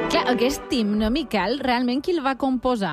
Clar, aquest himne, Miquel, realment qui el va composar?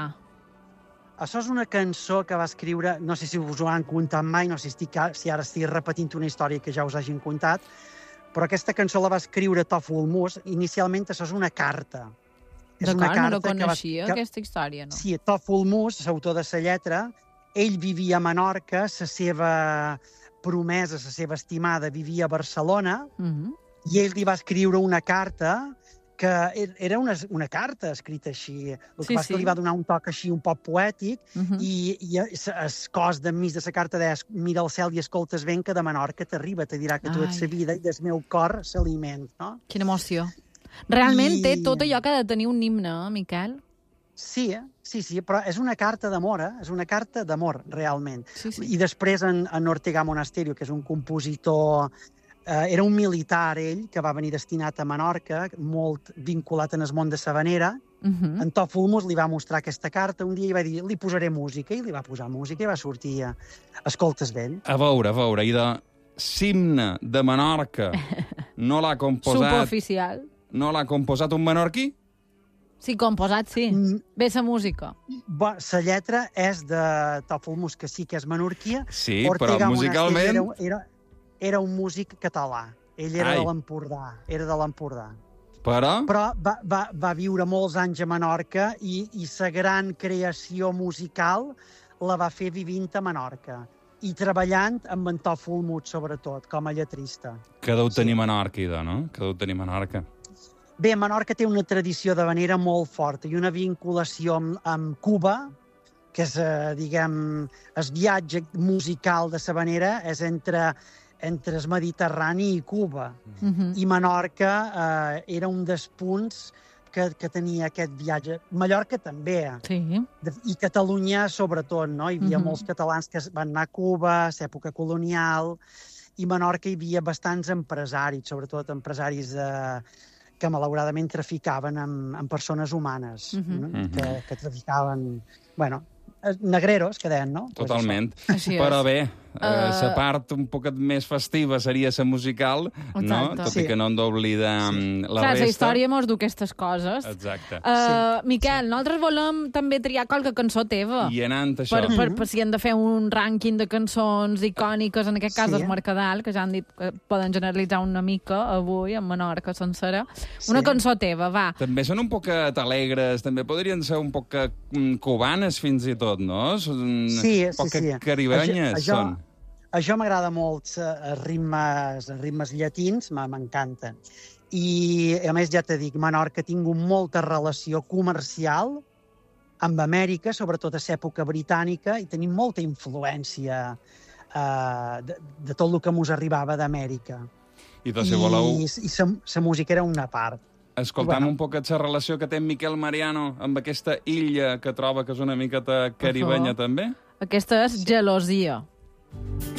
Això és una cançó que va escriure, no sé si us ho han contat mai, no sé si ara estic repetint una història que ja us hagin contat, però aquesta cançó la va escriure Tòfol Mus. Inicialment això és una carta. D'acord, no la coneixia, aquesta història, no? Sí, Tòfol Mus, l'autor de la lletra, ell vivia a Menorca, la seva promesa, la seva estimada, vivia a Barcelona, i ell li va escriure una carta que era una carta escrita així. El que passa que li va donar un toc així un poc poètic, i el cos d'enmig de la carta deia: mira el cel i escoltes vent, que de Menorca t'arriba, te dirà que tu ets la vida i del meu cor l'aliment, no? Quina emoció. Realment té tot allò que ha de tenir un himne, Miquel? Sí, però és una carta d'amor, és una carta d'amor, realment. I després en Ortega Monasterio, que és un compositor... Era un militar, ell, que va venir destinat a Menorca, molt vinculat en el món de Sabanera. En Tòfol Mus li va mostrar aquesta carta un dia i va dir: li posaré música, i li va posar música i va sortir a Escoltes Vent. A veure, i de l'himne de Menorca no l'ha composat... Superoficial. No l'ha composat un menorquí? Sí, composat, sí. Bé, la música. La lletra és de Tòfol Mus, que sí que és menorquí. Sí, però musicalment... Era un músic català. Ell era de l'Empordà. Però va viure molts anys a Menorca i la gran creació musical la va fer vivint a Menorca i treballant amb en Tòfol Mus, sobretot, com a lletrista. Que deu tenir Menorca, idò, no? Que deu tenir Menorca. Bé, Menorca té una tradició d'havanera molt forta i una vinculació amb Cuba, que és, diguem, el viatge musical de l'havanera és entre el Mediterrani i Cuba. I Menorca era un dels punts que tenia aquest viatge. Mallorca també. I Catalunya, sobretot, no? Hi havia molts catalans que van anar a Cuba, a l'època colonial, i a Menorca hi havia bastants empresaris, sobretot empresaris que malauradament traficaven amb persones humanes, que traficaven... Bueno, negreros, que deien, no? Totalment. Però bé, la part un poquet més festiva seria la musical, no? Tot i que no hem d'oblidar la resta. La història mos du aquestes coses. Exacte. Miquel, nosaltres volem també triar qualque cançó teva. I anant a això. Per si hem de fer un rànquing de cançons icòniques, en aquest cas el Mercadal, que ja han dit que poden generalitzar una mica avui, en Menorca sencera. Una cançó teva, va. També són un poquet alegres, també podrien ser un poquet cubanes fins i tot, no? Sí. Caribenyes són. Això m'agrada molt, els ritmes llatins, m'encanten. I, a més, ja t'he dit, Menorca ha tingut molta relació comercial amb Amèrica, sobretot a l'època britànica, i tenim molta influència de tot el que mos arribava d'Amèrica. I la música era una part. Escoltant un poquet la relació que té Miquel Mariano amb aquesta illa que troba que és una miqueta caribenya, també? Aquesta és gelosia.